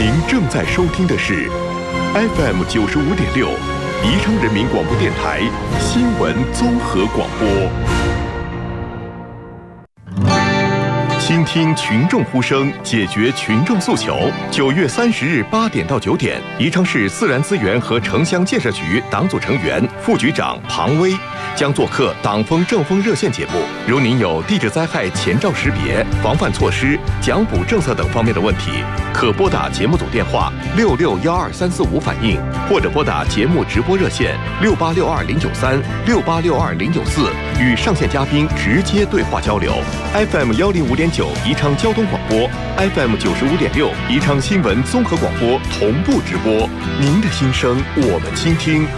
您正在收听的是 FM 95.6，宜昌人民广播电台新闻综合广播。倾听群众呼声，解决群众诉求。9月30日8点到9点，宜昌市自然资源和城乡建设局党组成员、副局长庞威将做客党风政风热线节目。如您有地质灾害前兆识别、防范措施、奖补政策等方面的问题，可拨打节目组电话6612-345反映，或者拨打节目直播热线6862-093、6862-094，与上线嘉宾直接对话交流。FM 105.9宜昌交通广播， FM 95.6宜昌新闻综合广播同步直播。您的心声我们倾听。